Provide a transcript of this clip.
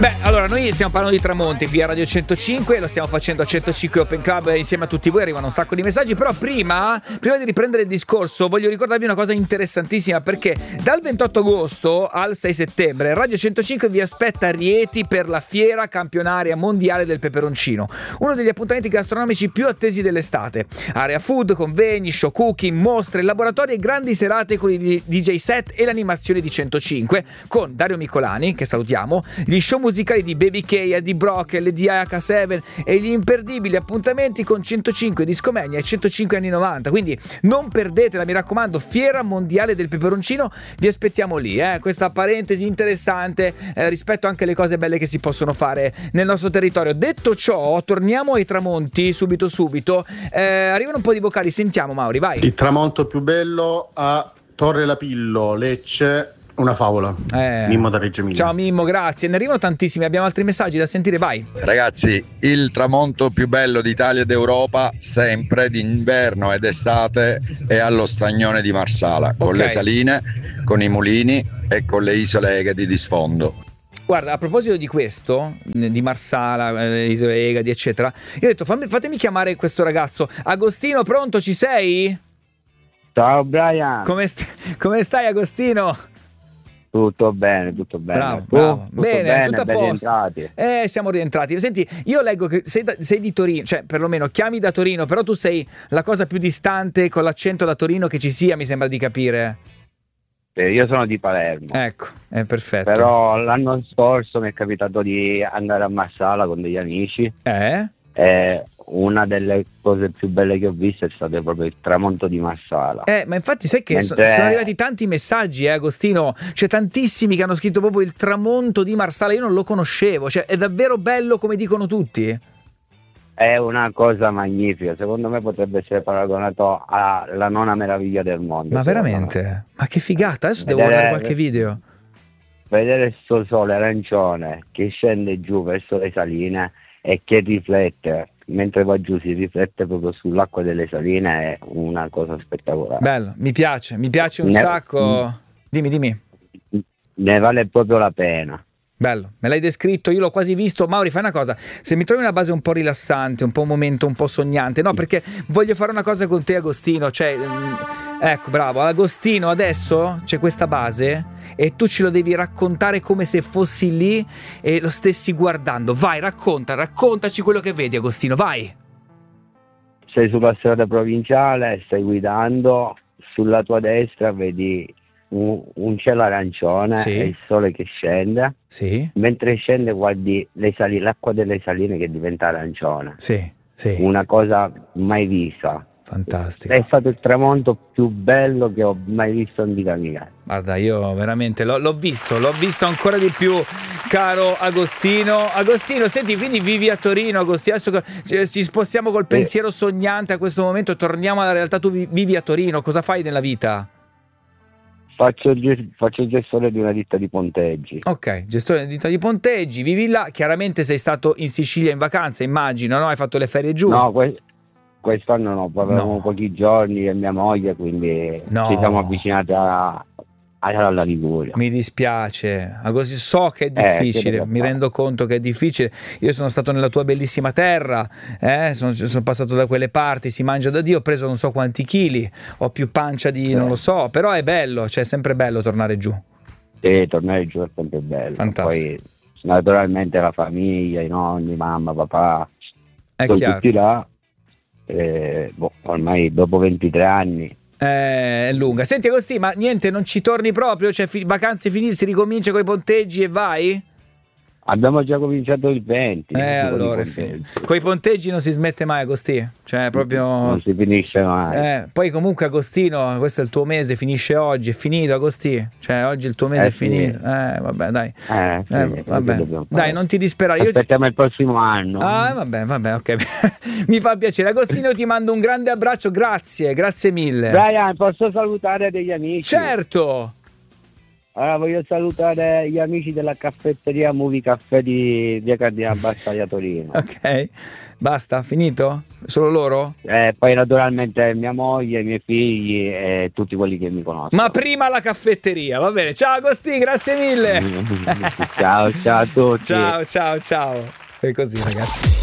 Beh, allora noi stiamo parlando di tramonti qui a Radio 105, lo stiamo facendo a 105 Open Club insieme a tutti voi, arrivano un sacco di messaggi, però prima di riprendere il discorso voglio ricordarvi una cosa interessantissima, perché dal 28 agosto al 6 settembre Radio 105 vi aspetta a Rieti per la fiera campionaria mondiale del peperoncino, uno degli appuntamenti gastronomici più attesi dell'estate. Area food, convegni, show cooking, mostre, laboratori e grandi serate con i DJ set e l'animazione di 105 con Dario Micolani, che salutiamo, gli show musicali di Baby K, Eddie Brock, LDH7 e gli imperdibili appuntamenti con 105 Discomania e 105 anni 90. Quindi non perdetela, mi raccomando, Fiera Mondiale del Peperoncino, vi aspettiamo lì. Questa parentesi interessante rispetto anche alle cose belle che si possono fare nel nostro territorio. Detto ciò, torniamo ai tramonti subito. Arrivano un po' di vocali, sentiamo Mauri, vai. Il tramonto più bello a Torre Lapillo, Lecce. Una favola. Mimmo da Reggio Emilia. Ciao Mimmo, grazie. Ne arrivano tantissimi, abbiamo altri messaggi da sentire, vai. Ragazzi, il tramonto più bello d'Italia ed Europa, sempre d'inverno ed estate, è allo Stagnone di Marsala, con le saline, con i mulini e con le isole Egadi di sfondo. Guarda, a proposito di questo, di Marsala, isole Egadi, eccetera, io ho detto fatemi chiamare questo ragazzo. Agostino, pronto, ci sei? Ciao Brian. Come stai Agostino? Tutto bene. Bravo. Bene, tutto a posto. Rientrati. Siamo rientrati. Senti, io leggo che sei di Torino, cioè perlomeno chiami da Torino, però tu sei la cosa più distante con l'accento da Torino che ci sia, mi sembra di capire. Io sono di Palermo. Ecco, è perfetto. Però l'anno scorso mi è capitato di andare a Marsala con degli amici. Una delle cose più belle che ho visto è stato proprio il tramonto di Marsala. Ma infatti sai che sono arrivati tanti messaggi, Agostino, c'è tantissimi che hanno scritto proprio il tramonto di Marsala, io non lo conoscevo, cioè è davvero bello come dicono tutti? È una cosa magnifica, secondo me potrebbe essere paragonato alla nona meraviglia del mondo. Ma veramente? Ma che figata, adesso devo guardare qualche video. Vedere sto sole arancione che scende giù verso le saline e che riflette, mentre va giù si riflette proprio sull'acqua delle saline, è una cosa spettacolare. Bello, mi piace un sacco. Dimmi. Ne vale proprio la pena. Bello, me l'hai descritto, io l'ho quasi visto. Mauri, fai una cosa, se mi trovi una base un po' rilassante, un po' un momento un po' sognante, no, perché voglio fare una cosa con te Agostino, cioè ecco, bravo, Agostino, adesso c'è questa base e tu ce lo devi raccontare come se fossi lì e lo stessi guardando. Vai, raccontaci quello che vedi Agostino, vai. Sei sulla strada provinciale, stai guidando, sulla tua destra vedi un cielo arancione, sì, e il sole che scende, sì, mentre scende guardi l'acqua delle saline che diventa arancione, sì. Una cosa mai vista. Fantastico. È stato il tramonto più bello che ho mai visto in vita mia. Guarda, io veramente l'ho visto ancora di più, caro Agostino. Agostino, senti, quindi vivi a Torino, Agostino, adesso ci spostiamo col pensiero sognante a questo momento, torniamo alla realtà, tu vivi a Torino, cosa fai nella vita? Faccio il gestore di una ditta di ponteggi. Ok, gestore di una ditta di ponteggi, vivi là, chiaramente sei stato in Sicilia in vacanza, immagino, no? Hai fatto le ferie giù? No, quest'anno no, avevamo pochi giorni e mia moglie, quindi ci siamo avvicinati alla Liguria. Mi dispiace, Agostino, so che è difficile, mi rendo conto che è difficile. Io sono stato nella tua bellissima terra, sono passato da quelle parti, si mangia da Dio, ho preso non so quanti chili, ho più pancia di non lo so, però è bello, cioè è sempre bello tornare giù. Sì, tornare giù è sempre bello. Fantastico. Poi naturalmente la famiglia, i nonni, mamma, papà, è chiaro. Tutti là, ormai dopo 23 anni. È lunga. Senti Agostino, ma niente, non ci torni proprio? Cioè vacanze finite, si ricomincia con i ponteggi e vai? Abbiamo già cominciato il 20. Allora con i ponteggi non si smette mai, Agostino, cioè proprio non si finisce mai. Poi comunque Agostino, questo è il tuo mese, finisce oggi, è finito Agostino, cioè oggi il tuo mese è finito. Vabbè, dai. Vabbè. Dai, non ti disperare. Aspettiamo il prossimo anno. Vabbè, ok. Mi fa piacere. Agostino, ti mando un grande abbraccio, grazie mille. Brian, posso salutare degli amici? Certo. Allora voglio salutare gli amici della caffetteria Movie Caffè di via Cardinal Battaglia Torino. Ok, basta, finito? Solo loro? Poi naturalmente mia moglie, i miei figli e tutti quelli che mi conoscono. Ma prima la caffetteria, va bene. Ciao Agostì, grazie mille. Ciao a tutti. Ciao. E così ragazzi.